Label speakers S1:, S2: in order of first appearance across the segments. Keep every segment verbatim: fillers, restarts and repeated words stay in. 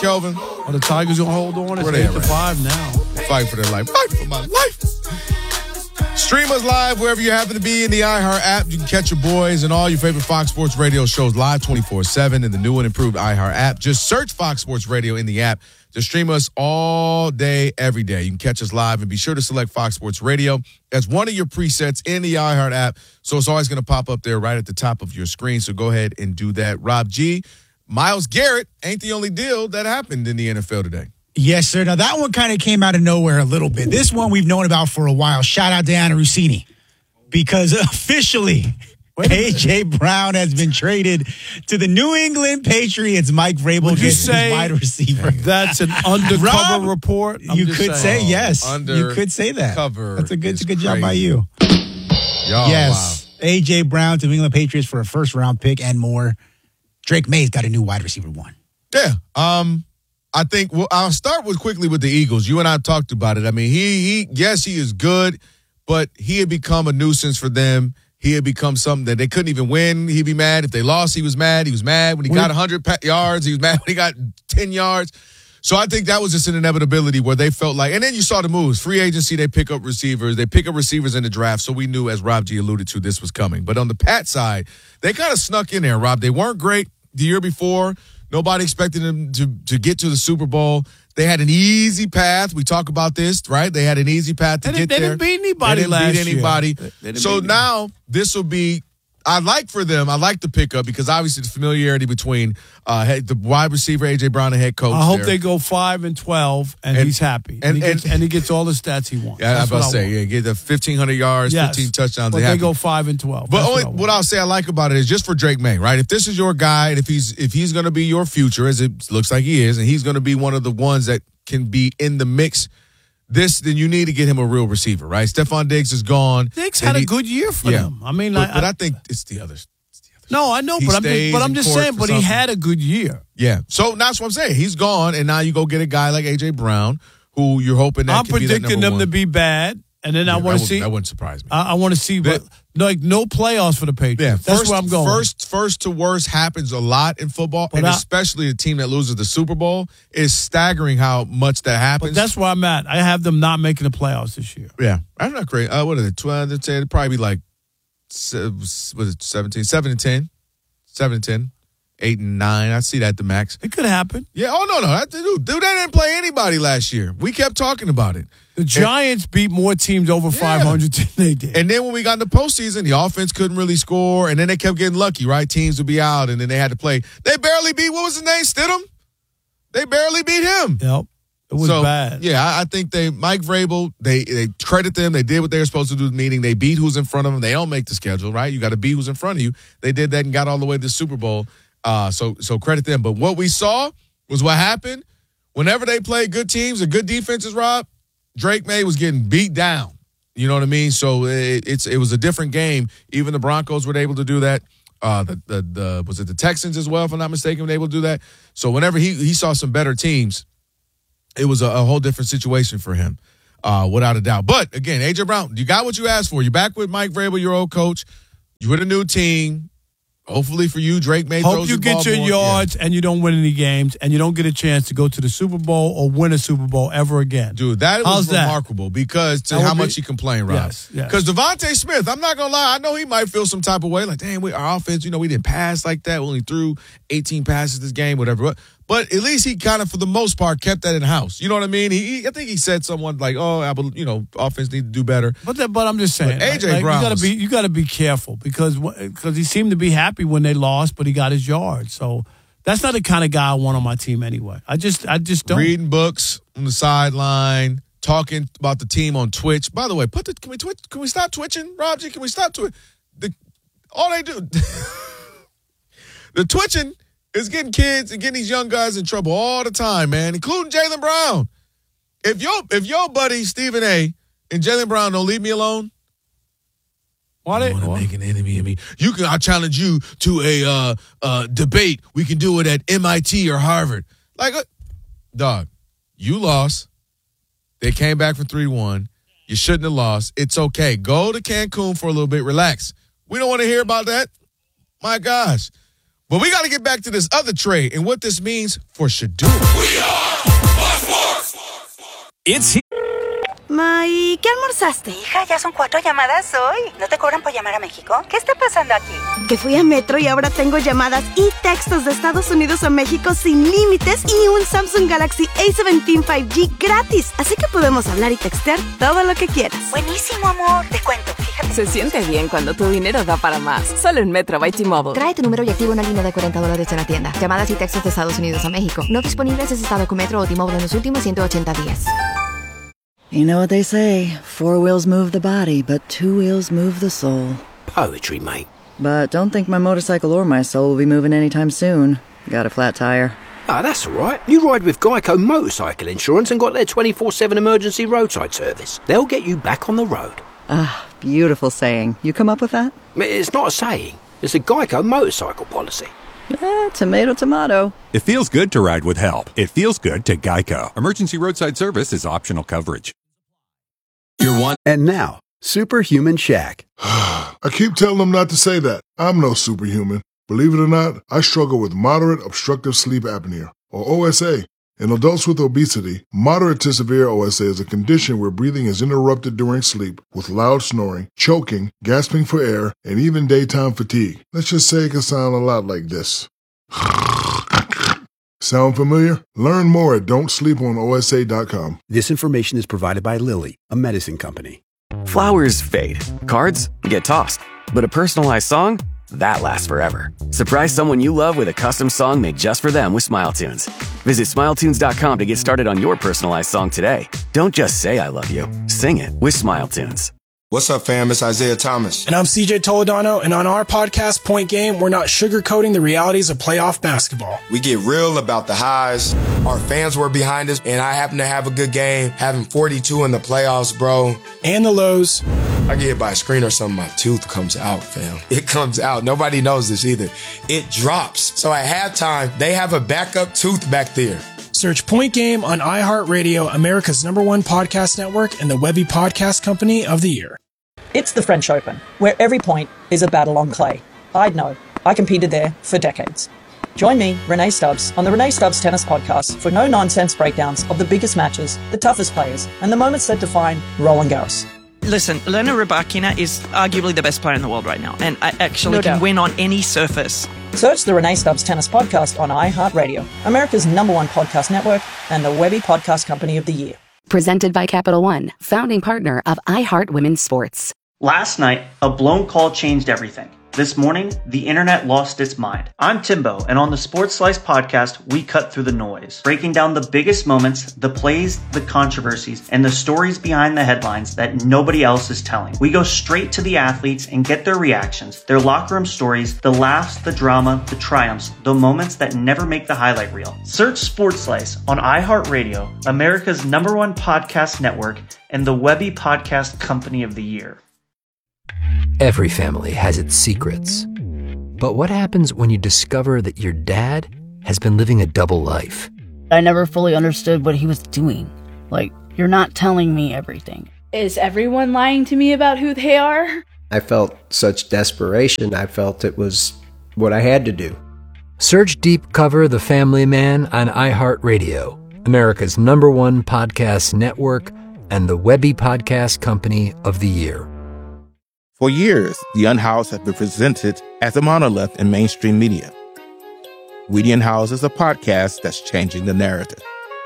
S1: Kelvin?
S2: Well, the Tigers will hold on. It's
S1: Where they
S2: eight
S1: at
S2: to
S1: right
S2: five now.
S1: Fight for their life. Fight for my life. Stream us live wherever you happen to be in the iHeart app. You can catch your boys and all your favorite Fox Sports Radio shows live twenty-four seven in the new and improved iHeart app. Just search Fox Sports Radio in the app to stream us all day, every day. You can catch us live and be sure to select Fox Sports Radio as one of your presets in the iHeart app. So it's always going to pop up there right at the top of your screen. So go ahead and do that. Rob G, Myles Garrett ain't the only deal that happened in the N F L today.
S3: Yes, sir. Now, that one kind of came out of nowhere a little bit. This one we've known about for a while. Shout out to Anna Rossini. Because officially, A J. Brown has been traded to the New England Patriots. Mike Vrabel
S2: Would you
S3: gets his
S2: say
S3: wide receiver.
S2: That's an undercover
S3: Rob,
S2: report? I'm
S3: you
S2: just
S3: could
S2: saying.
S3: say yes.
S1: Under
S3: you could say that.
S1: Cover.
S3: That's a good,
S1: is
S3: a good job
S1: crazy.
S3: by you.
S1: Y'all,
S3: yes.
S1: wow.
S3: A J. Brown to New England Patriots for a first-round pick and more. Drake May's got a new wide receiver one.
S1: Yeah. Um, I think well, I'll start with quickly with the Eagles. You and I talked about it. I mean, he he yes, he is good, but he had become a nuisance for them. He had become something that they couldn't even win. He'd be mad. If they lost, he was mad. He was mad when he got one hundred yards. He was mad when he got ten yards. So I think that was just an inevitability where they felt like, and then you saw the moves. Free agency, they pick up receivers. They pick up receivers in the draft. So we knew, as Rob G alluded to, this was coming. But on the Pat side, they kind of snuck in there, Rob. They weren't great the year before. Nobody expected them to, to get to the Super Bowl. They had an easy path. We talk about this, right? They had an easy path to
S2: They
S1: get
S2: didn't- they
S1: there.
S2: didn't beat anybody
S1: They didn't
S2: last
S1: beat
S2: year.
S1: anybody.
S2: They- they didn't
S1: So
S2: beat
S1: now this will be, I like for them, I like the pickup because obviously the familiarity between uh, head, the wide receiver, A J. Brown, and head coach.
S2: I hope
S1: there.
S2: they go five and twelve, and,
S1: And-
S2: he's happy, and,
S1: and-
S2: he gets,
S1: and-
S2: and he gets all the stats he wants.
S1: Yeah, I was
S2: That's
S1: about
S2: what
S1: to say,
S2: want.
S1: yeah, get the fifteen hundred yards,
S2: Yes,
S1: fifteen touchdowns.
S2: but
S1: they
S2: they
S1: happy.
S2: go five and twelve.
S1: But
S2: That's
S1: only
S2: what, I
S1: what
S2: want.
S1: I'll say I like about it is just for Drake May, right? If this is your guy, and if he's if he's going to be your future, as it looks like he is, and he's going to be one of the ones that can be in the mix, this then you need to get him a real receiver, right? Stephon Diggs is gone.
S2: Diggs
S1: and
S2: had a
S1: he-
S2: good year for
S1: yeah.
S2: them. I mean,
S1: but,
S2: like,
S1: but
S2: I,
S1: I think it's the others.
S2: no, I know,
S1: He
S2: but I'm just,
S1: stays
S2: but I'm
S1: in
S2: just
S1: court
S2: saying.
S1: for
S2: But he
S1: something.
S2: had a good year.
S1: Yeah. So that's what I'm saying. He's gone, and now you go get a guy like A J. Brown, who you're hoping that
S2: I'm
S1: can be that
S2: predicting
S1: number
S2: them
S1: one.
S2: to be bad, and then I
S1: Yeah,
S2: want
S1: that
S2: to see.
S1: wouldn't- That wouldn't surprise me.
S2: I, I want to see,
S1: That-
S2: but like no playoffs for the Patriots.
S1: Yeah,
S2: That's
S1: first,
S2: where I'm going.
S1: First, first to worst happens a lot in football,
S2: But
S1: and
S2: I-
S1: especially a team that loses the Super Bowl. It's staggering how much that happens.
S2: but that's where I'm at. I have them not making the playoffs this year.
S1: yeah, I'm not crazy. Uh, what are they? twelve to ten? Probably be like, se- was it seventeen? seven and ten? seven and ten? eight and nine? I see that at the max.
S2: It could happen.
S1: Yeah, oh, no, no. That, dude, dude, they didn't play anybody last year. We kept talking about it.
S2: The Giants beat more teams over five hundred than they did.
S1: And then when we got in the postseason, the offense couldn't really score, and then they kept getting lucky, right? Teams would be out, and then they had to play. They barely beat, what was his name, Stidham? They barely beat him.
S2: Yep. It was
S1: so,
S2: bad.
S1: Yeah, I, I think they, Mike Vrabel, they they credit them. They did what they were supposed to do in the meeting. They beat who's in front of them. They don't make the schedule, right? You got to beat who's in front of you. They did that and got all the way to the Super Bowl. Uh, so so credit them. But what we saw was what happened. Whenever they played good teams and good defenses, Rob, Drake May was getting beat down. You know what I mean? So it, it's it was a different game. Even the Broncos were able to do that. Uh, the, the the was it the Texans as well, if I'm not mistaken, were able to do that. So whenever he he saw some better teams, it was a, a whole different situation for him, uh, without a doubt. But again, A J. Brown, you got what you asked for. You're back with Mike Vrabel, your old coach. You're with a new team. Hopefully for you, Drake May
S2: Hope
S1: throws
S2: you
S1: the ball
S2: get your
S1: more.
S2: yards and you don't win any games and you don't get a chance to go to the Super Bowl or win a Super Bowl ever again.
S1: Dude, that was
S2: How's that?
S1: remarkable because to
S2: That would
S1: how
S2: be-
S1: much he complained, Rob.
S2: Yes, yes.
S1: Because Devontae Smith, I'm not going to lie, I know he might feel some type of way. Like, damn, we, our offense, you know, we didn't pass like that. We only threw eighteen passes this game, whatever. But at least he kind of, for the most part, kept that in house. You know what I mean? He, he I think he said someone like, oh, I, bel- you know, offense need to do better.
S2: But that, but I'm just saying,
S1: But A J
S2: like,
S1: Brown
S2: you gotta
S1: was-
S2: be you gotta be careful because because he seemed to be happy when they lost, but he got his yards. So that's not the kind of guy I want on my team anyway. I just I just don't.
S1: Reading books on the sideline, talking about the team on Twitch. By the way, put the can we twitch? Can we stop twitching, Rob G? Can we stop twitching? The all they do, the twitching is getting kids and getting these young guys in trouble all the time, man, including Jaylen Brown. If your if your buddy Stephen A. and Jaylen Brown don't leave me alone,
S2: Why they?
S1: want to make an enemy of me? You can. I challenge you to a uh, uh, debate. We can do it at M I T or Harvard. Like, uh, dog, you lost. They came back from three one. You shouldn't have lost. It's okay. Go to Cancun for a little bit. Relax. We don't want to hear about that. My gosh. But we got to get back to this other trade and what this means for Shedeur.
S4: We are Sports.
S5: It's
S6: Ma, ¿y qué almorzaste?
S7: Hija, ya son cuatro llamadas hoy. ¿No te cobran por llamar a México? ¿Qué está pasando aquí?
S6: Que fui a Metro y ahora tengo llamadas y textos de Estados Unidos a México sin límites y un Samsung Galaxy A diecisiete cinco G gratis. Así que podemos hablar y textear todo lo que quieras.
S7: Buenísimo, amor. Te cuento, fíjate.
S8: Se siente bien cuando tu dinero da para más. Solo en Metro by T-Mobile.
S9: Trae tu número y activa una línea de cuarenta dólares en la tienda. Llamadas y textos de Estados Unidos a México. No disponibles en estado con Metro o T-Mobile en los últimos ciento ochenta días.
S10: You know what they say, four wheels move the body, but two wheels move the soul.
S11: Poetry, mate.
S10: But don't think my motorcycle or my soul will be moving anytime soon. Got a flat tire.
S11: Ah, oh, that's all right. You ride with Geico Motorcycle Insurance and got their twenty-four seven emergency roadside service. They'll get you back on the road.
S10: Ah, beautiful saying. You come up with that?
S11: It's not a saying. It's a Geico motorcycle policy.
S10: Eh, tomato, tomato.
S12: It feels good to ride with help. It feels good to Geico. Emergency roadside service is optional coverage.
S13: You're one. And now, Superhuman Shaq.
S14: I keep telling them not to say that. I'm no superhuman. Believe it or not, I struggle with moderate obstructive sleep apnea, or O S A. In adults with obesity, moderate to severe O S A is a condition where breathing is interrupted during sleep with loud snoring, choking, gasping for air, and even daytime fatigue. Let's just say it can sound a lot like this. Sound familiar? Learn more at don't sleep on O S A dot com.
S13: This information is provided by Lilly, a medicine company.
S15: Flowers fade. Cards get tossed. But a personalized song? That lasts forever. Surprise someone you love with a custom song made just for them with SmileTunes. Visit Smile Tunes dot com to get started on your personalized song today. Don't just say I love you. Sing it with SmileTunes.
S16: What's up, fam? It's Isaiah Thomas.
S17: And I'm C J Toledano, and on our podcast, Point Game, we're not sugarcoating the realities of playoff basketball.
S16: We get real about the highs. Our fans were behind us, and I happen to have a good game, having forty-two in the playoffs, bro.
S17: And the lows.
S16: I get hit by a screen or something, my tooth comes out, fam. It comes out. Nobody knows this either. It drops. So at halftime, they have a backup tooth back there.
S17: Search Point Game on iHeartRadio, America's number one podcast network, and the Webby Podcast Company of the Year.
S18: It's the French Open, where every point is a battle on clay. I'd know. I competed there for decades. Join me, Renee Stubbs, on the Renee Stubbs Tennis Podcast for no-nonsense breakdowns of the biggest matches, the toughest players, and the moments that define Roland Garros.
S19: Listen, Elena Rybakina is arguably the best player in the world right now, and I actually
S18: No
S19: can
S18: doubt.
S19: win on any surface.
S18: Search the Renee Stubbs Tennis Podcast on iHeartRadio, America's number one podcast network, and the Webby Podcast Company of the Year.
S20: Presented by Capital One, founding partner of iHeart Women's Sports.
S21: Last night, a blown call changed everything. This morning, the internet lost its mind. I'm Timbo, and on the Sports Slice podcast, we cut through the noise, breaking down the biggest moments, the plays, the controversies, and the stories behind the headlines that nobody else is telling. We go straight to the athletes and get their reactions, their locker room stories, the laughs, the drama, the triumphs, the moments that never make the highlight reel. Search Sports Slice on iHeartRadio, America's number one podcast network, and the Webby Podcast Company of the Year.
S22: Every family has its secrets. But what happens when you discover that your dad has been living a double life?
S23: I never fully understood what he was doing. Like, you're not telling me everything.
S24: Is everyone lying to me about who they are?
S25: I felt such desperation. I felt it was what I had to do.
S22: Search Deep Cover The Family Man on iHeartRadio, America's number one podcast network, and the Webby Podcast Company of the Year.
S26: For years, The Unhoused has been presented as a monolith in mainstream media. We The Unhoused is a podcast that's changing the narrative.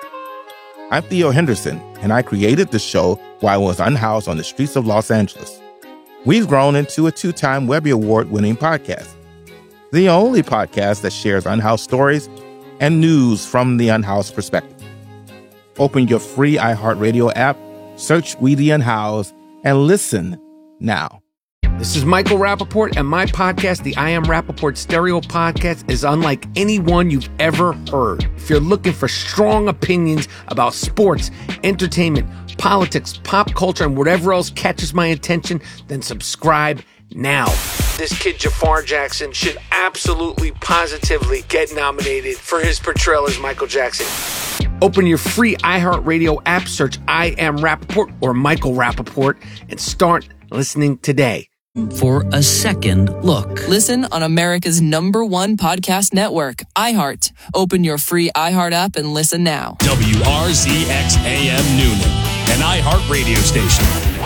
S26: I'm Theo Henderson, and I created the show while I was unhoused on the streets of Los Angeles. We've grown into a two-time Webby Award-winning podcast, the only podcast that shares unhoused stories and news from the unhoused perspective. Open your free iHeartRadio app, search We The Unhoused, and listen now.
S27: This is Michael Rappaport, and my podcast, the I Am Rappaport Stereo Podcast, is unlike any one you've ever heard. If you're looking for strong opinions about sports, entertainment, politics, pop culture, and whatever else catches my attention, then subscribe now. This kid, Jafar Jackson, should absolutely, positively get nominated for his portrayal as Michael Jackson. Open your free iHeartRadio app, search I Am Rappaport or Michael Rappaport, and start listening today.
S1: For a second look.
S8: Listen on America's number one podcast network, iHeart. Open your free iHeart app and listen now.
S2: W R Z X A M Noonan, an iHeart radio station.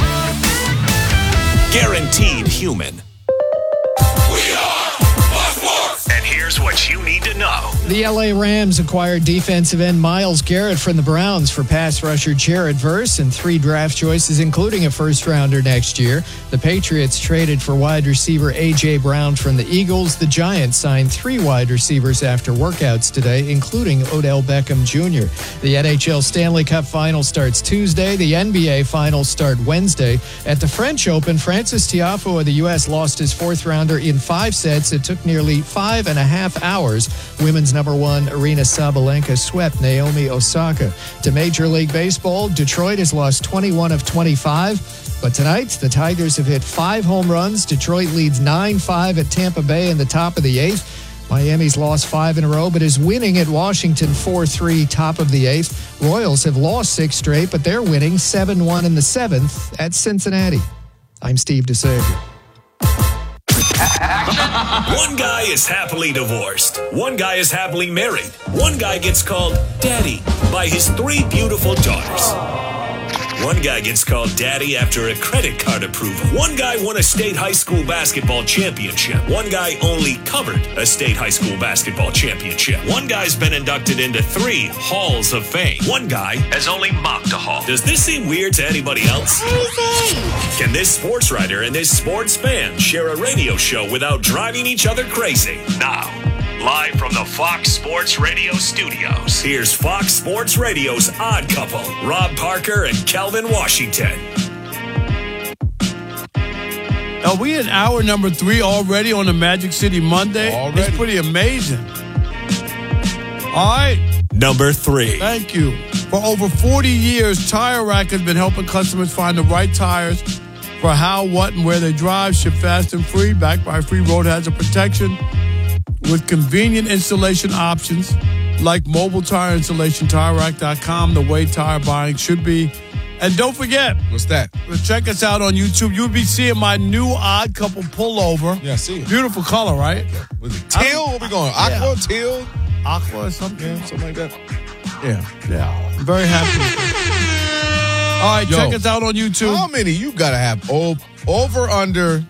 S2: Guaranteed human.
S3: We are Buffalo. And here's what you need to know.
S4: The L A Rams acquired defensive end Myles Garrett from the Browns for pass rusher Jared Verse and three draft choices, including a first-rounder next year. The Patriots traded for wide receiver A J. Brown from the Eagles. The Giants signed three wide receivers after workouts today, including Odell Beckham Junior The N H L Stanley Cup Final starts Tuesday. The N B A Finals start Wednesday. At the French Open, Francis Tiafoe of the U S lost his fourth-rounder in five sets. It took nearly five and a half hours. Women's number one, Arina Sabalenka, swept Naomi Osaka. To Major League Baseball, Detroit has lost twenty-one of twenty-five. But tonight, the Tigers have hit five home runs. Detroit leads nine five at Tampa Bay in the top of the eighth. Miami's lost five in a row, but is winning at Washington four three, top of the eighth. Royals have lost six straight, but they're winning seven one in the seventh at Cincinnati. I'm Steve DeSavior.
S3: One guy is happily divorced. One guy is happily married. One guy gets called daddy by his three beautiful daughters. One guy gets called daddy after a credit card approval. One guy won a state high school basketball championship. One guy only covered a state high school basketball championship. One guy's been inducted into three halls of fame. One guy has only mopped a hall. Does this seem weird to anybody else? Crazy. Can this sports writer and this sports fan share a radio show without driving each other crazy? Now, live from the Fox Sports Radio studios, here's Fox Sports Radio's Odd Couple, Rob Parker and Kelvin Washington.
S5: Are we in hour number three already on the Magic City Monday?
S6: Already.
S5: It's pretty amazing. All right.
S3: Number three.
S5: Thank you. For over forty years, Tire Rack has been helping customers find the right tires for how, what, and where they drive. Ship fast and free, backed by free road hazard protection. With convenient installation options like mobile tire installation, tire rack dot com, the way tire buying should be. And don't forget.
S6: What's that?
S5: Check us out on YouTube. You'll be seeing my new Odd Couple pullover.
S6: Yeah, I see it.
S5: Beautiful color, right?
S6: Was it teal? What we going? Aqua,
S5: yeah.
S6: teal?
S5: Aqua or something?
S6: Yeah, something like that.
S5: Yeah. Yeah. I'm very happy. All right,
S6: Yo,
S5: check us out on YouTube.
S6: How many you got to have? Oh, over, under...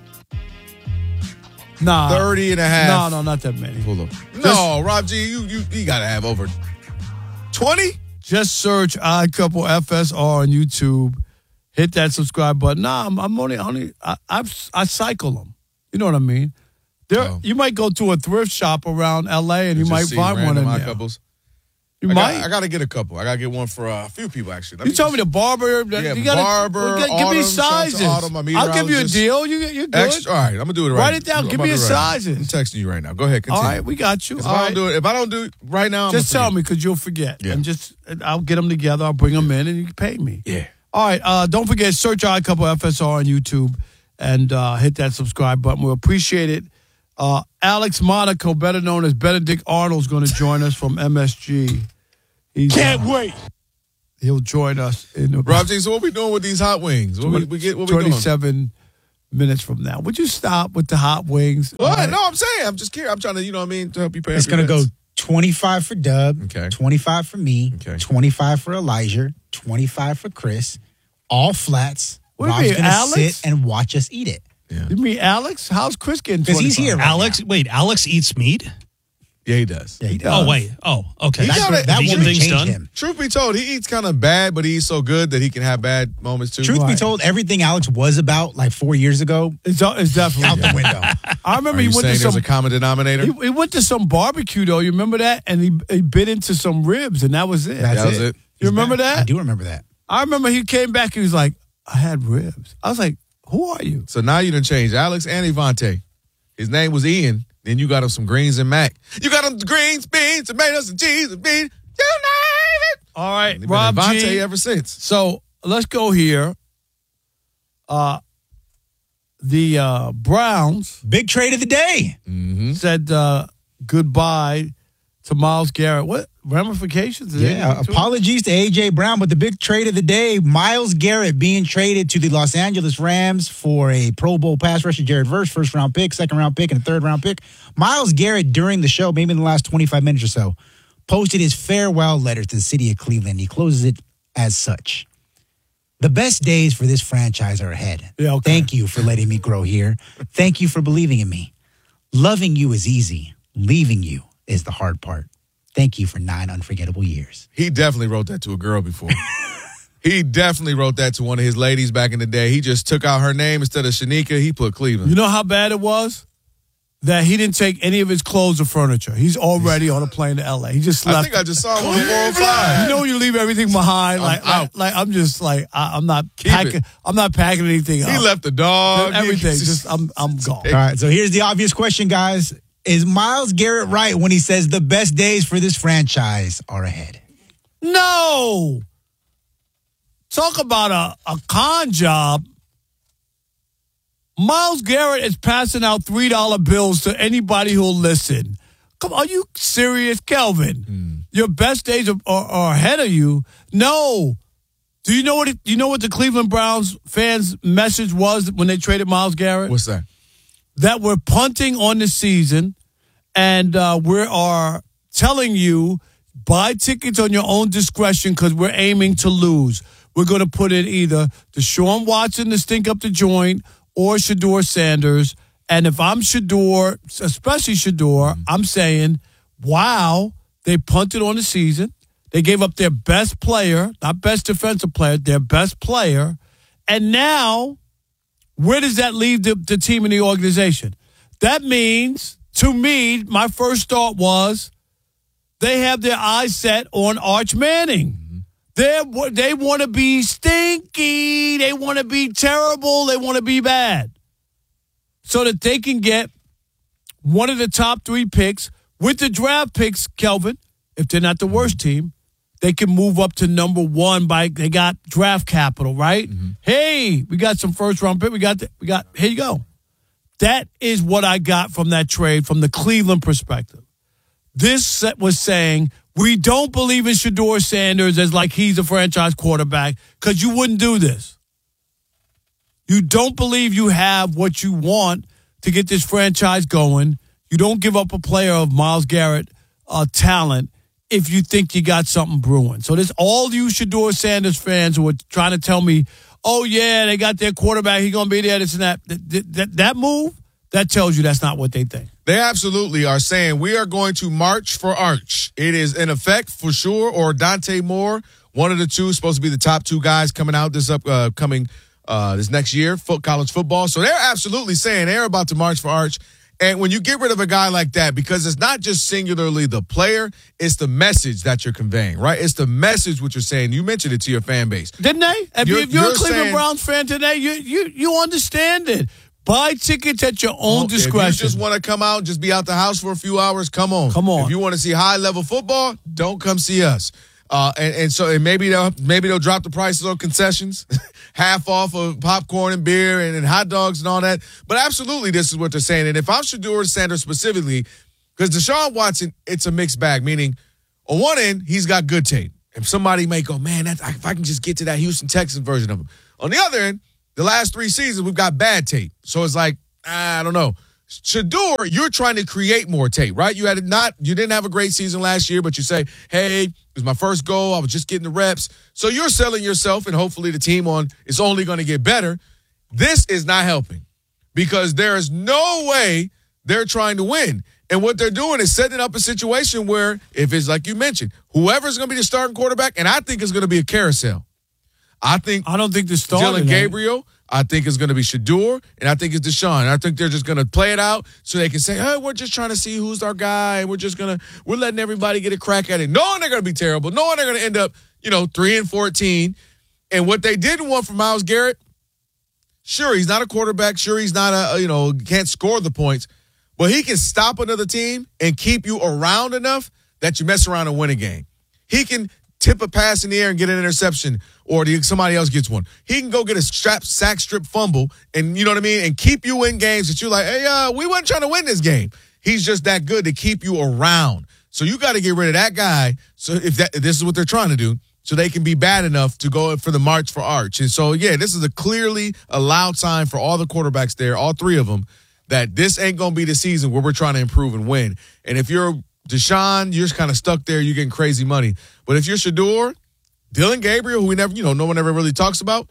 S5: Nah.
S6: thirty and a half.
S5: No, no, not that many.
S6: Hold on. No, Rob G, you you, you got to have over twenty?
S5: Just search Odd Couple F S R on YouTube. Hit that subscribe button. Nah, I'm, I'm only, only I, I've, I cycle them. You know what I mean? There,
S6: Oh.
S5: You might go to a thrift shop around L A and you
S6: Just
S5: might
S6: see
S5: find one
S6: random
S5: in
S6: Odd
S5: there.
S6: Couples.
S5: You
S6: I
S5: might.
S6: Got, I got to get a couple. I got to get one for uh, a few people, actually. Let
S5: You told me the barber.
S6: Yeah,
S5: you gotta,
S6: barber,
S5: well, give
S6: Autumn,
S5: me
S6: shout out to
S5: sizes.
S6: Autumn, my
S5: I'll give you a
S6: meteorologist.
S5: deal. You, you're good.
S6: Extra, all right, I'm going to do it right
S5: Write
S6: now.
S5: it down.
S6: I'm
S5: Give
S6: about
S5: me
S6: to
S5: your
S6: do it right now.
S5: sizes.
S6: I'm texting you right now. Go ahead, continue.
S5: All right, we got you.
S6: If
S5: All
S6: I
S5: right.
S6: don't do it, if I don't do it right now, I'm
S5: Just
S6: gonna
S5: tell
S6: forget.
S5: me because you'll forget.
S6: Yeah.
S5: And just, I'll get them together. I'll bring them in and you can pay me.
S6: Yeah.
S5: All right. Uh, don't forget, search Odd Couple F S R on YouTube and uh, hit that subscribe button. We'll appreciate it. Uh, Alex Monaco, better known as Benedict Arnold, is going to join us from M S G. He's,
S6: Can't
S5: uh,
S6: wait.
S5: He'll join us in the
S6: Rob G, so what we doing with these hot wings? What we, we get? What we doing?
S5: twenty-seven minutes from now. Would you stop with the hot wings?
S6: What?
S5: All right.
S6: No, I'm saying. I'm just curious. I'm trying to, you know what I mean, to help you pay.
S7: It's going to go twenty-five for Dub,
S6: Okay.
S7: twenty-five for me,
S6: Okay.
S7: twenty-five for Elijah, twenty-five for Chris. All flats.
S5: What do you
S7: Rob's
S5: mean,
S7: going to
S5: Alex?
S7: sit and watch us eat it.
S5: You mean Alex? How's Chris getting
S7: Because he's
S5: twenty-five?
S7: here right
S28: Alex, wait, Alex eats meat?
S6: Yeah, he does.
S7: Yeah, he does.
S28: Oh, wait. Oh, okay.
S6: He
S28: That's
S6: gotta-
S28: where
S6: that
S28: vegan
S6: would
S28: thing's
S7: change
S28: done.
S7: him.
S6: Truth be told, he eats kind of bad, but he eats so good that he can have bad moments too.
S7: Truth be
S5: Right.
S7: told, everything Alex was about like four years ago,
S5: It's, it's definitely
S7: out the window.
S5: I remember
S6: Are
S5: he
S6: you
S5: went
S6: saying
S5: to
S6: there's
S5: some.
S6: a common denominator?
S5: He, he went to some barbecue though. You remember that? And he he bit into some ribs, and that was it.
S7: That's
S6: that was
S7: it.
S6: it.
S5: You remember that?
S7: I do remember that.
S5: I remember he came back. He was like, "I had ribs." I was like, "Who are you?"
S6: So now you done changed Alex and Ivante. His name was Ian. Then you got him some greens and mac. You got him greens, beans, tomatoes, and cheese and beans. You name it.
S5: All right,
S6: Been
S5: Rob
S6: Ivante
S5: G.
S6: ever since.
S5: So let's go here. Uh, the uh, Browns
S7: Big trade of the day.
S6: Mm-hmm.
S5: said uh, goodbye to Myles Garrett. What ramifications?
S7: Yeah, apologies to A J. Brown, but the big trade of the day, Myles Garrett being traded to the Los Angeles Rams for a Pro Bowl pass rusher, Jared Verse, first round pick, second round pick, and a third round pick. Myles Garrett, during the show, maybe in the last twenty-five minutes or so, posted his farewell letter to the city of Cleveland. He closes it as such. The best days for this franchise are ahead.
S5: Yeah, okay.
S7: Thank you for letting me grow here. Thank you for believing in me. Loving you is easy. Leaving you is the hard part. Thank you for nine unforgettable years.
S6: He definitely wrote that to a girl before. He definitely wrote that to one of his ladies back in the day. He just took out her name instead of Shanika. He put Cleveland.
S5: You know how bad it was? That he didn't take any of his clothes or furniture. He's already on a plane to L A. He just left.
S6: I think I just saw him on four oh five.
S5: You know when you leave everything behind?
S6: I'm
S5: Like,
S6: out.
S5: like, like I'm just like, I, I'm not
S6: Keep
S5: packing.
S6: it.
S5: I'm not packing anything up.
S6: He left the dog.
S5: Everything.
S6: He
S5: Just, I'm, I'm gone.
S7: All right, so here's the obvious question, guys. Is Myles Garrett right when he says the best days for this franchise are ahead?
S5: No. Talk about a, a con job. Myles Garrett is passing out three dollar bills to anybody who'll listen. Come on, are you serious, Kelvin?
S6: Mm.
S5: Your best days are, are, are ahead of you. No. Do you know what it, you know what the Cleveland Browns fans' message was when they traded Myles Garrett?
S6: What's that?
S5: That we're punting on the season, and uh, we are telling you, buy tickets on your own discretion because we're aiming to lose. We're going to put in either Deshaun Watson to stink up the joint or Shedeur Sanders. And if I'm Shedeur, especially Shedeur, mm-hmm. I'm saying, wow, they punted on the season. They gave up their best player, not best defensive player, their best player. And now, where does that leave the, the team and the organization? That means, to me, my first thought was they have their eyes set on Arch Manning. They're, they want to be stinky. They want to be terrible. They want to be bad. So that they can get one of the top three picks with the draft picks, Kelvin, if they're not the worst team, they can move up to number one by they got draft capital, right? Mm-hmm. Hey, we got some first round pick. We got the, we got here you go. That is what I got from that trade from the Cleveland perspective. This was saying we don't believe in Shedeur Sanders as like he's a franchise quarterback because you wouldn't do this. You don't believe you have what you want to get this franchise going. You don't give up a player of Myles Garrett uh, talent if you think you got something brewing. So there's all you Shedeur Sanders fans who are trying to tell me, oh, yeah, they got their quarterback. He's going to be there, this and that. That, that. that move, that tells you that's not what they think.
S6: They absolutely are saying we are going to march for Arch. It is in effect for sure, or Dante Moore, one of the two, supposed to be the top two guys coming out this upcoming uh, uh, this next year, for college football. So they're absolutely saying they're about to march for Arch. And when you get rid of a guy like that, because it's not just singularly the player, it's the message that you're conveying, right? It's the message what you're saying. You mentioned it to your fan base.
S5: Didn't they? If
S6: you're,
S5: you're, if you're, you're a Cleveland
S6: saying,
S5: Browns fan today, you you you understand it. Buy tickets at your own discretion.
S6: If you just want to come out, just be out the house for a few hours, come on.
S5: Come on.
S6: If you want to see high-level football, don't come see us. Uh, and, and so and maybe they'll maybe they'll drop the prices on concessions, half off of popcorn and beer and, and hot dogs and all that. But absolutely, this is what they're saying. And if I'm Shedeur Sanders specifically, because Deshaun Watson, it's a mixed bag, meaning on one end, he's got good tape. And somebody may go, man, that's, if I can just get to that Houston Texans version of him. On the other end, the last three seasons, we've got bad tape. So it's like, I don't know. Shedeur, you're trying to create more tape, right? You had not, you didn't have a great season last year, but you say, hey, it was my first goal. I was just getting the reps. So you're selling yourself and hopefully the team on it's only going to get better. This is not helping because there is no way they're trying to win. And what they're doing is setting up a situation where if it's like you mentioned, whoever's going to be the starting quarterback, and I think it's going to be a carousel. I think
S5: I don't think the starting
S6: Dylan Gabriel. I think it's going to be Shedeur, and I think it's Deshaun. I think they're just going to play it out so they can say, hey, we're just trying to see who's our guy, and we're just going to – we're letting everybody get a crack at it. Knowing they're going to be terrible, knowing they're going to end up, you know, three and fourteen. And what they didn't want from Myles Garrett, sure, he's not a quarterback. Sure, he's not a, you know, can't score the points. But he can stop another team and keep you around enough that you mess around and win a game. He can tip a pass in the air and get an interception, or somebody else gets one. He can go get a strap, sack, strip, fumble, and you know what I mean, and keep you in games that you're like, hey, uh, we weren't trying to win this game. He's just that good to keep you around. So you got to get rid of that guy. So if that if this is what they're trying to do, so they can be bad enough to go for the march for Arch. And so, yeah, this is a clearly a loud sign for all the quarterbacks there, all three of them, that this ain't going to be the season where we're trying to improve and win. And if you're Deshaun, you're just kind of stuck there. You're getting crazy money. But if you're Shedeur, Dylan Gabriel, who we never, you know, no one ever really talks about,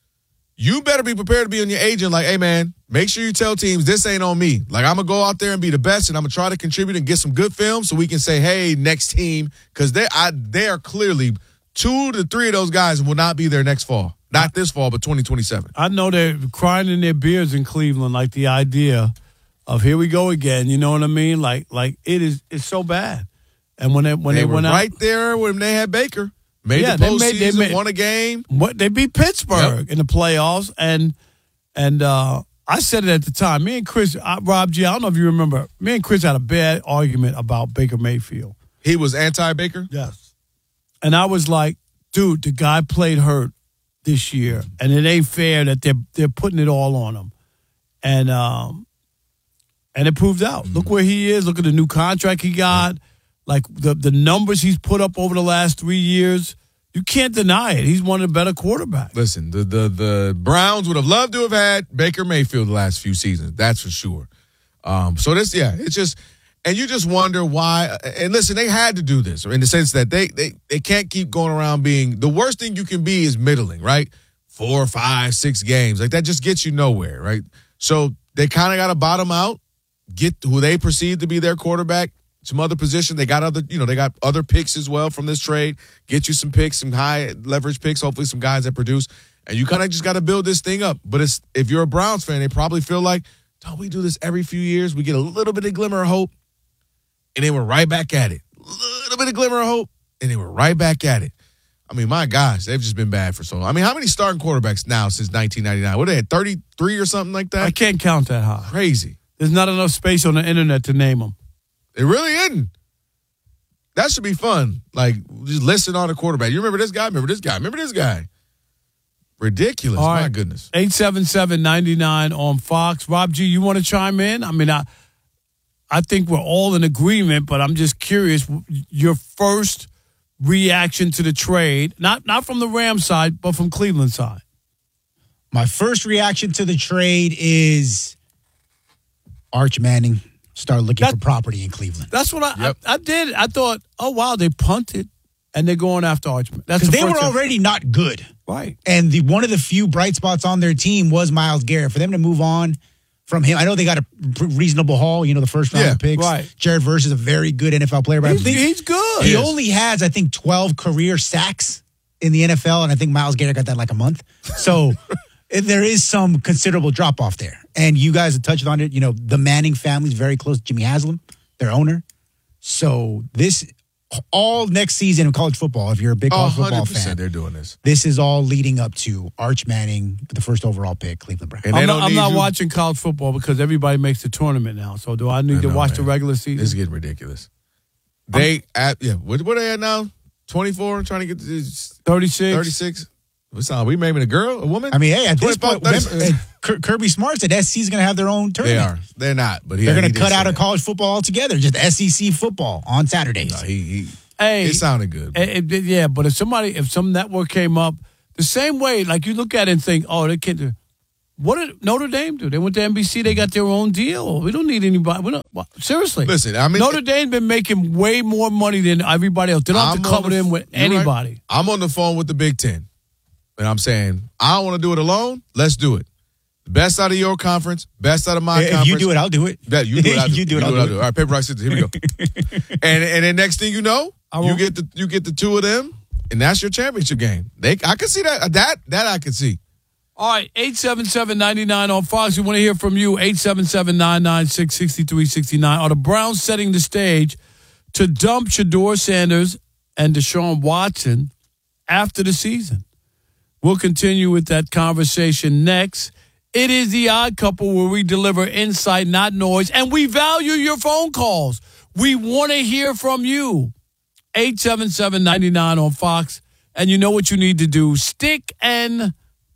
S6: you better be prepared to be on your agent like, hey, man, make sure you tell teams this ain't on me. Like, I'm going to go out there and be the best, and I'm going to try to contribute and get some good film so we can say, hey, next team, because they, I, they are clearly two to three of those guys will not be there next fall. Not this fall, but twenty twenty-seven.
S5: I know they're crying in their beers in Cleveland, like the idea of here we go again. You know what I mean? Like, like it is. It's so bad. And when they when
S6: they,
S5: they
S6: were
S5: went
S6: right
S5: out,
S6: there when they had Baker, made
S5: yeah,
S6: the
S5: they made,
S6: postseason,
S5: they made,
S6: won a game.
S5: What they beat Pittsburgh
S6: Yep.
S5: in the playoffs, and and uh, I said it at the time. Me and Chris, I, Rob G. I don't know if you remember. Me and Chris had a bad argument about Baker Mayfield.
S6: He was anti-Baker?
S5: Yes. And I was like, dude, the guy played hurt this year, and it ain't fair that they're they're putting it all on him. And um, and it proved out. Mm-hmm. Look where he is. Look at the new contract he got. Like the the numbers he's put up over the last three years. You can't deny it. He's one of the better quarterbacks.
S6: Listen, the the the Browns would have loved to have had Baker Mayfield the last few seasons. That's for sure. Um, so this, yeah, it's just. And you just wonder why. And listen, they had to do this in the sense that they they they can't keep going around being the worst thing you can be is middling, right? Four, five, six games like that just gets you nowhere, right? So they kind of got to bottom out, get who they perceive to be their quarterback, some other position. They got other, you know, they got other picks as well from this trade. Get you some picks, some high leverage picks, hopefully some guys that produce, and you kind of just got to build this thing up. But it's if you're a Browns fan, they probably feel like, don't we do this every few years? We get a little bit of glimmer of hope. And they were right back at it. A little bit of glimmer of hope, and they were right back at it. I mean, my gosh, they've just been bad for so long. I mean, how many starting quarterbacks now since nineteen ninety-nine? What, they had thirty-three or something like that?
S5: I can't count that high.
S6: Crazy.
S5: There's not enough space on the internet to name them.
S6: It really isn't. That should be fun. Like, just listen on the quarterback. You remember this guy? Remember this guy? Remember this guy? Ridiculous.
S5: All
S6: my
S5: right.
S6: goodness.
S5: eight seven seven, nine nine on Fox. Rob G., you want to chime in? I mean, I... I think we're all in agreement, but I'm just curious, your first reaction to the trade, not not from the Rams side, but from Cleveland side.
S7: My first reaction to the trade is Arch Manning start looking that, for property in Cleveland.
S5: That's what I, yep. I I did. I thought, oh, wow, they punted, and they're going after Arch Manning.
S7: Because the they were already time. not good.
S5: Right.
S7: And the one of the few bright spots on their team was Myles Garrett. For them to move on from him, I know they got a reasonable haul, you know, the first round
S5: yeah,
S7: of picks.
S5: Right.
S7: Jared Verse is a very good N F L player, but
S5: he's,
S7: I think
S5: he's good.
S7: He
S5: yes.
S7: only has, I think, twelve career sacks in the N F L, and I think Myles Garrett got that like a month. So there is some considerable drop off there. And you guys have touched on it. You know, the Manning family is very close to Jimmy Haslam, their owner. So this all next season in college football, if you're a big college
S6: oh,
S7: football fan,
S6: they're doing this.
S7: This is all leading up to Arch Manning, the first overall pick, Cleveland Browns.
S5: I'm not, I'm not watching college football because everybody makes the tournament now. So do I need I to know, watch man. the regular season?
S6: This is getting ridiculous. They at yeah, what what are they at now? twenty-four, trying to get to
S5: thirty-six.
S6: thirty-six. What's that? Are we naming a girl, a woman?
S7: I mean, hey, at this point, remember, Kirby Smart said S C is going to have their own tournament.
S6: They are. They're not, but he,
S7: they're going to cut out of college football altogether. Just S E C football on Saturdays.
S6: No, he, he
S5: Hey,
S6: it sounded good.
S5: It, it, yeah, but if somebody, if some network came up the same way, like you look at it and think, oh, they can't do. What did Notre Dame do? They went to N B C. They got their own deal. We don't need anybody. We don't, well, seriously.
S6: Listen, I mean,
S5: Notre Dame's been making way more money than everybody else. They don't have I'm to cover the, them with anybody.
S6: Right. I'm on the phone with the Big Ten, and I'm saying I don't want to do it alone. Let's do it. The best out of your conference, best out of my
S7: if
S6: conference.
S7: You do it, I'll do it.
S6: Yeah, you do it. I'll do
S7: you
S6: it.
S7: do it.
S6: You
S7: I'll
S6: do
S7: do
S6: it.
S7: it.
S6: Do it. All right, paper rock scissors. Here we go. and and then next thing you know, you get the you get the two of them, and that's your championship game. They, I can see that. That that I can see.
S5: All right, eight seven seven, nine nine on Fox. We want to hear from you. eight seven seven, nine nine six, six three six nine. Are the Browns setting the stage to dump Shedeur Sanders and Deshaun Watson after the season? We'll continue with that conversation next. It is the Odd Couple, where we deliver insight, not noise, and we value your phone calls. We want to hear from you. eight seven seven, nine nine on Fox. And you know what you need to do. Stick and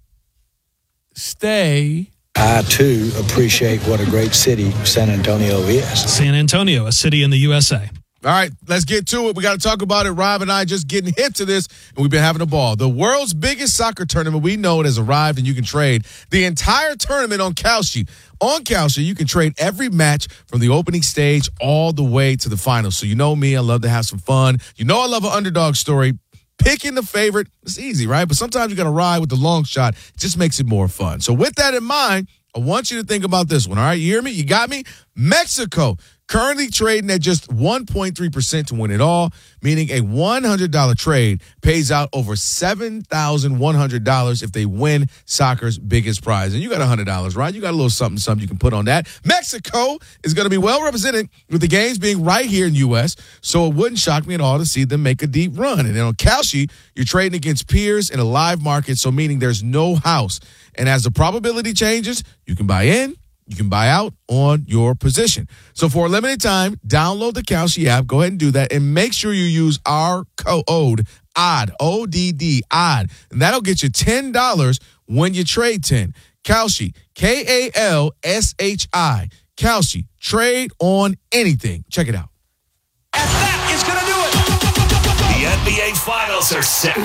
S5: stay.
S9: I, too, appreciate what a great city San Antonio is.
S28: San Antonio, a city in the U S A.
S6: All right, let's get to it. We got to talk about it. Rob and I just getting hip to this, and we've been having a ball. The world's biggest soccer tournament, we know it, has arrived, and you can trade the entire tournament on Kalshi. On Kalshi, you can trade every match from the opening stage all the way to the finals. So you know me, I love to have some fun. You know I love an underdog story. Picking the favorite, it's easy, right? But sometimes you got to ride with the long shot. It just makes it more fun. So with that in mind, I want you to think about this one, all right? You hear me? You got me? Mexico. Currently trading at just one point three percent to win it all, meaning a one hundred dollars trade pays out over seven thousand one hundred dollars if they win soccer's biggest prize. And you got one hundred dollars, right? You got a little something, something you can put on that. Mexico is going to be well represented with the games being right here in U S, so it wouldn't shock me at all to see them make a deep run. And then on Kalshi, you're trading against peers in a live market, so meaning there's no house. And as the probability changes, you can buy in, you can buy out on your position. So for a limited time, download the Kalshi app. Go ahead and do that. And make sure you use our code O D, O D D, O D. And that'll get you ten dollars when you trade ten. Kalshi, K A L S H I. Kalshi, trade on anything. Check it out.
S3: And that is going to do it. The N B A Finals are set.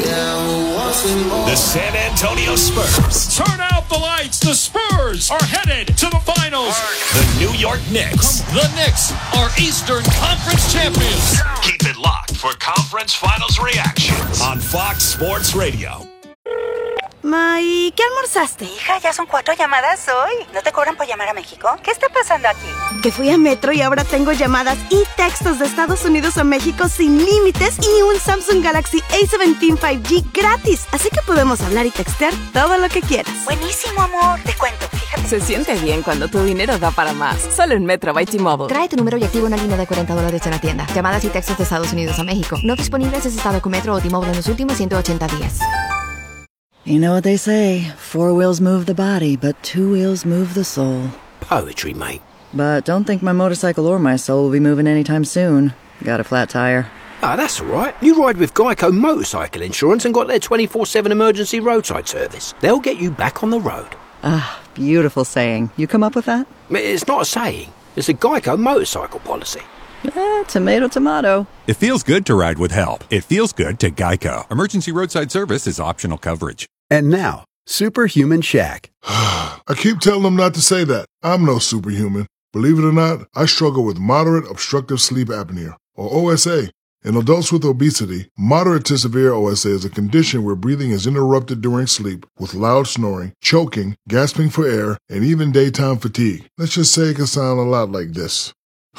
S3: The San Antonio Spurs.
S2: Turn out the lights. The Spurs are headed to the finals.
S3: The New York Knicks.
S2: The Knicks are Eastern Conference champions.
S3: Keep it locked for Conference Finals reactions on Fox Sports Radio.
S9: Ma, ¿y qué almorzaste? Hija, ya son cuatro llamadas hoy. ¿No te cobran por llamar a México? ¿Qué está pasando aquí? Que fui a Metro y ahora tengo llamadas y textos de Estados Unidos a México sin límites y un Samsung Galaxy A diecisiete cinco G gratis. Así que podemos hablar y textear todo lo que quieras. Buenísimo, amor. Te cuento, fíjate.
S8: Se siente bien cuando tu dinero da para más. Solo en Metro by T-Mobile.
S10: Trae tu número y activa una línea de cuarenta dólares en la tienda. Llamadas y textos de Estados Unidos a México. No disponibles en estado con Metro o T-Mobile en los últimos ciento ochenta días.
S11: You know what they say, four wheels move the body, but two wheels move the soul.
S12: Poetry, mate.
S11: But don't think my motorcycle or my soul will be moving anytime soon. Got a flat tire.
S12: Ah, oh, that's all right. You ride with Geico Motorcycle Insurance and got their twenty-four seven emergency roadside service. They'll get you back on the road.
S11: Ah, beautiful saying. You come up with that?
S12: It's not a saying. It's a Geico motorcycle policy.
S11: Eh, tomato, tomato.
S13: It feels good to ride with help. It feels good to Geico. Emergency roadside service is optional coverage.
S14: And now, Superhuman Shaq.
S15: I keep telling them not to say that. I'm no superhuman. Believe it or not, I struggle with moderate obstructive sleep apnea, or O S A. In adults with obesity, moderate to severe O S A is a condition where breathing is interrupted during sleep with loud snoring, choking, gasping for air, and even daytime fatigue. Let's just say it can sound a lot like this.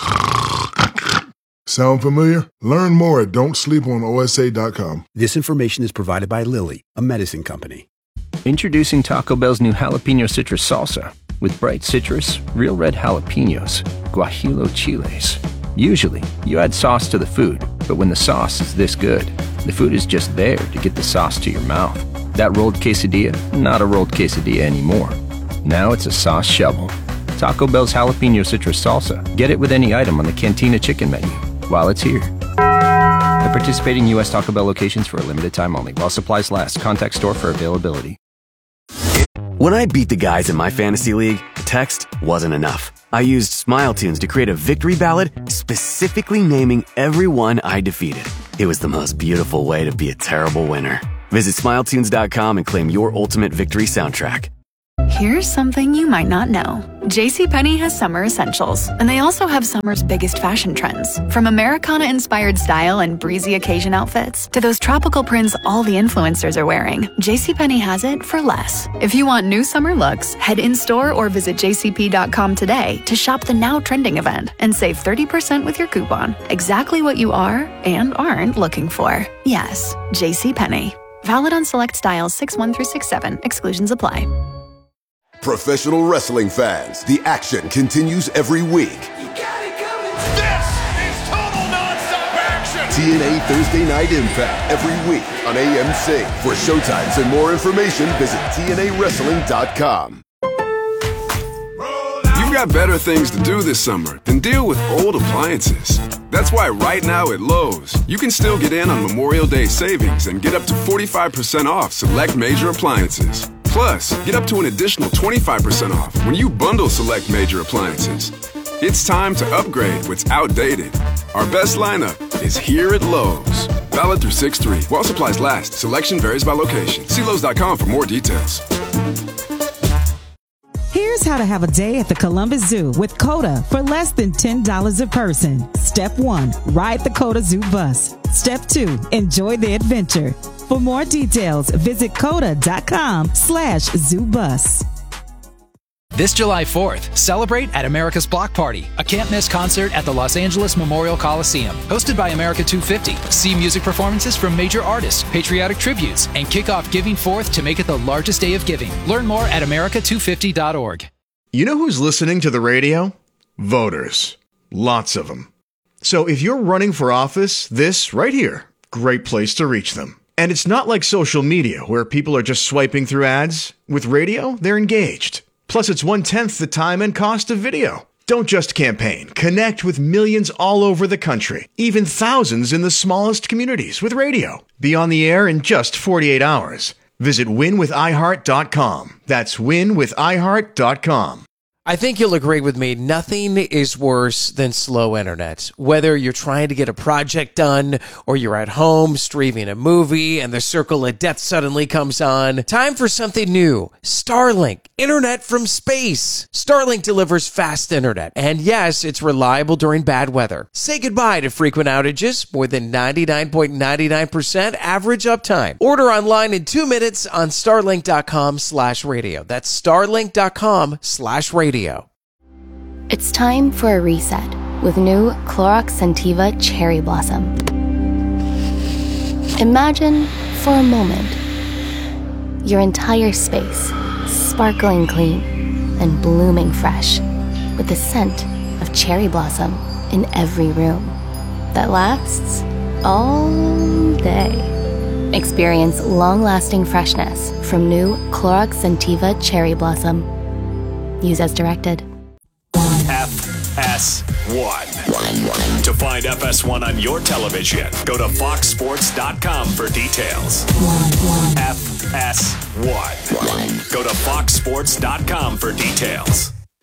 S15: Sound familiar? Learn more at don't sleep on O S A dot com.
S14: This information is provided by Lilly, a medicine company.
S16: Introducing Taco Bell's new jalapeno citrus salsa. With bright citrus, real red jalapenos, guajillo chiles. Usually, you add sauce to the food, but when the sauce is this good, the food is just there to get the sauce to your mouth. That rolled quesadilla, not a rolled quesadilla anymore. Now it's a sauce shovel. Taco Bell's jalapeno citrus salsa. Get it with any item on the Cantina chicken menu while it's here. At participating U S Taco Bell locations for a limited time only. While supplies last. Contact store for availability.
S29: When I beat the guys in my fantasy league, text wasn't enough. I used Smile Tunes to create a victory ballad specifically naming everyone I defeated. It was the most beautiful way to be a terrible winner. Visit smile tunes dot com and claim your ultimate victory soundtrack.
S30: Here's something you might not know. JCPenney has summer essentials, and they also have summer's biggest fashion trends. From Americana-inspired style and breezy occasion outfits to those tropical prints all the influencers are wearing, JCPenney has it for less. If you want new summer looks, head in-store or visit j c p dot com today to shop the now trending event and save thirty percent with your coupon. Exactly what you are and aren't looking for. Yes, JCPenney. Valid on select styles six one through six seven. Exclusions apply.
S31: Professional wrestling fans, the action continues every week.
S2: You got it coming. This is total nonstop action.
S31: T N A Thursday Night Impact every week on A M C. For showtimes and more information, visit T N A wrestling dot com.
S32: You've got better things to do this summer than deal with old appliances. That's why right now at Lowe's, you can still get in on Memorial Day savings and get up to forty-five percent off select major appliances. Plus, get up to an additional twenty-five percent off when you bundle select major appliances. It's time to upgrade what's outdated. Our best lineup is here at Lowe's. Valid through six three. While supplies last, selection varies by location. See Lowe's dot com for more details.
S1: Here's how to have a day at the Columbus Zoo with COTA for less than ten dollars a person. Step one, ride the COTA Zoo bus. Step two, enjoy the adventure. For more details, visit COTA dot com slash zoo bus.
S17: This July fourth, celebrate at America's Block Party, a can't-miss concert at the Los Angeles Memorial Coliseum. Hosted by America two fifty. See music performances from major artists, patriotic tributes, and kick off Giving Fourth to make it the largest day of giving. Learn more at America two fifty dot org.
S18: You know who's listening to the radio? Voters. Lots of them. So if you're running for office, this right here, great place to reach them. And it's not like social media where people are just swiping through ads. With radio, they're engaged. Plus, it's one-tenth the time and cost of video. Don't just campaign. Connect with millions all over the country, even thousands in the smallest communities with radio. Be on the air in just forty-eight hours. Visit win with i heart dot com. That's win with i heart dot com.
S19: I think you'll agree with me, nothing is worse than slow internet. Whether you're trying to get a project done or you're at home streaming a movie and the circle of death suddenly comes on. Time for something new. Starlink. Internet from space. Starlink delivers fast internet. And yes, it's reliable during bad weather. Say goodbye to frequent outages. More than ninety-nine point nine nine percent average uptime. Order online in two minutes on starlink dot com slash radio. That's starlink dot com slash radio.
S10: It's time for a reset with new Clorox Scentiva Cherry Blossom. Imagine, for a moment, your entire space sparkling clean and blooming fresh with the scent of cherry blossom in every room that lasts all day. Experience long-lasting freshness from new Clorox Scentiva Cherry Blossom. Use as directed.
S3: F S one. To find F S one on your television, go to fox sports dot com for details. F S one. Go to fox sports dot com for details.